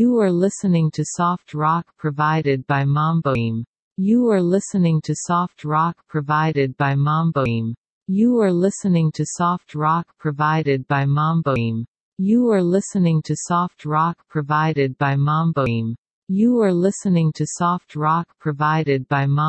You are listening to soft rock provided by Mamboim. You are listening to soft rock provided by Mamboim. You are listening to soft rock provided by Mamboim. You are listening to soft rock provided by Mamboim. You are listening to soft rock provided by Mamboim.